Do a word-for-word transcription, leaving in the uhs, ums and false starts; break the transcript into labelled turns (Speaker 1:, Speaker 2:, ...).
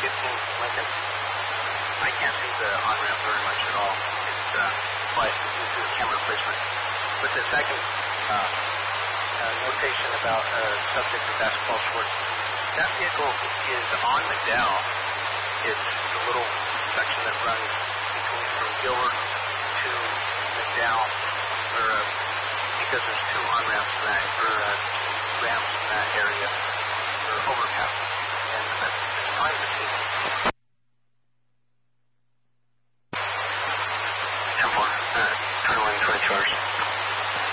Speaker 1: fifteen Lincoln. I can't see the on-ramp very much at all. It's uh, quite due to the camera placement. But the second uh, uh, notation about uh, subject of basketball shorts, that vehicle is on McDowell. It's the little section that runs between from Gilbert to McDowell, or uh, because there's two on-ramps in that, or uh, ramps in that area.